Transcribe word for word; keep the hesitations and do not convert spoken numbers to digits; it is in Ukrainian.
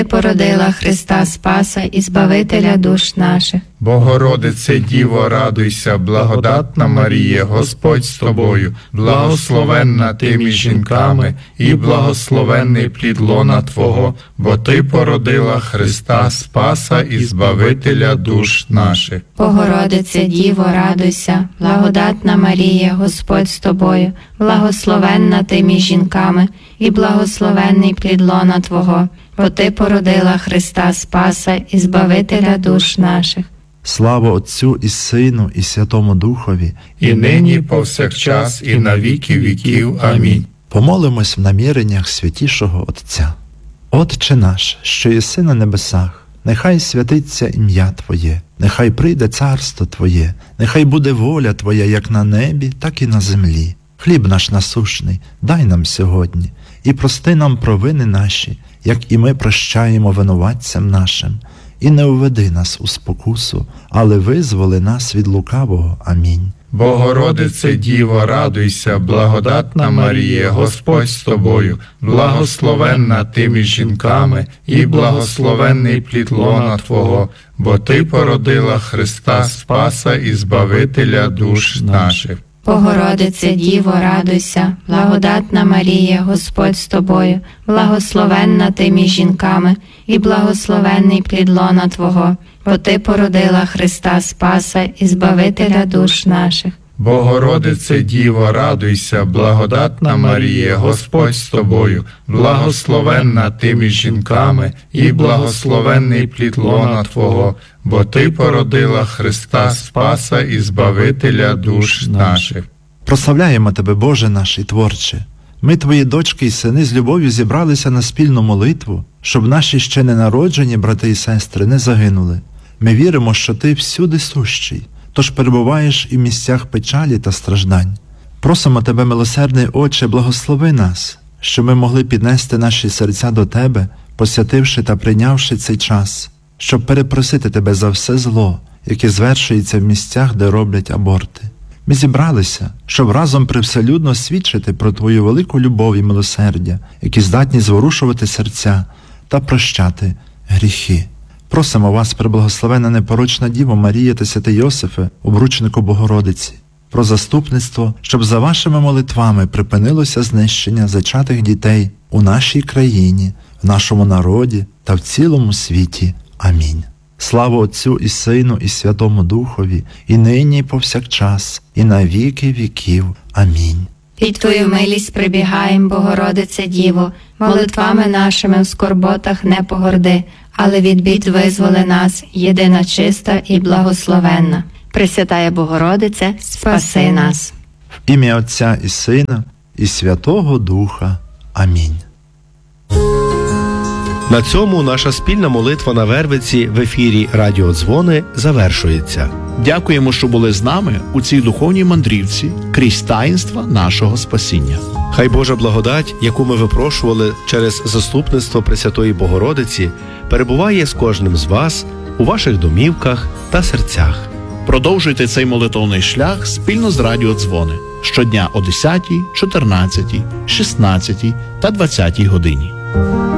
породила Христа Спаса і Збавителя душ наших. Богородице Діво, радуйся, благодатна Марія, Господь з тобою, благословенна ти між жінками, і благословенний плід лона Твого, бо Ти породила Христа Спаса і Збавителя душ наших. Богородице Діво, радуйся, благодатна Марія, Господь з тобою, благословенна ти між жінками, і благословенний плід лона Твого, бо Ти породила Христа Спаса і Збавителя душ наших. Слава Отцю і Сину, і Святому Духові, і нині, і повсякчас, і на віки віків. Амінь. Помолимось в наміреннях святішого Отця. Отче наш, що єси на небесах, нехай святиться ім'я Твоє, нехай прийде царство Твоє, нехай буде воля Твоя як на небі, так і на землі. Хліб наш насущний дай нам сьогодні, і прости нам провини наші, як і ми прощаємо винуватцям нашим. І не уведи нас у спокусу, але визволи нас від лукавого. Амінь. Богородице Діво, радуйся, благодатна Марія, Господь з тобою, благословенна ти між жінками, і благословенний плід лона Твого, бо Ти породила Христа Спаса і Збавителя душ наших. Богородице Діво, радуйся, благодатна Марія, Господь з тобою, благословенна ти між жінками, і благословенний плід лона Твого, бо Ти породила Христа Спаса і Збавителя душ наших. Богородице Діво, радуйся, благодатна Марія, Господь з тобою, благословенна ти між жінками, і благословенний плід лона Твого, бо Ти породила Христа Спаса і Збавителя душ наших. Прославляємо Тебе, Боже наш і Творче. Ми, Твої дочки і сини, з любов'ю зібралися на спільну молитву, щоб наші ще ненароджені брати і сестри не загинули. Ми віримо, що Ти всюди сущий, тож перебуваєш і в місцях печалі та страждань. Просимо Тебе, милосердний Отче, благослови нас, щоб ми могли піднести наші серця до Тебе, посвятивши та прийнявши цей час, щоб перепросити Тебе за все зло, яке звершується в місцях, де роблять аборти. Ми зібралися, щоб разом привселюдно свідчити про Твою велику любов і милосердя, які здатні зворушувати серця та прощати гріхи. Просимо вас, преблагословенна непорочна Діво Марія та святий Йосифе, обручнику Богородиці, про заступництво, щоб за вашими молитвами припинилося знищення зачатих дітей у нашій країні, в нашому народі та в цілому світі. Амінь. Слава Отцю і Сину і Святому Духові, і нині, і повсякчас, і на віки віків. Амінь. Під Твою милість прибігаєм, Богородице Діво, молитвами нашими в скорботах не погорди, але від бід визволи нас, єдина чиста і благословенна. Пресвятая Богородице, спаси нас. В ім'я Отця і Сина і Святого Духа. Амінь. На цьому наша спільна молитва на Вервиці в ефірі Радіо Дзвони завершується. Дякуємо, що були з нами у цій духовній мандрівці крізь таїнства нашого спасіння. Хай Божа благодать, яку ми випрошували через заступництво Пресвятої Богородиці, перебуває з кожним з вас у ваших домівках та серцях. Продовжуйте цей молитовний шлях спільно з Радіо Дзвони щодня о десятій, чотирнадцятій, шістнадцятій та двадцятій годині.